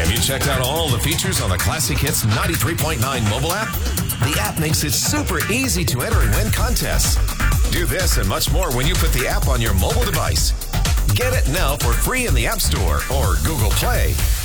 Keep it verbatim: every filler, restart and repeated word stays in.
Have you checked out all the features on the Classic Hits ninety-three point nine mobile app? The app makes it super easy to enter and win contests. Do this and much more when you put the app on your mobile device. Get it now for free in the App Store or Google Play.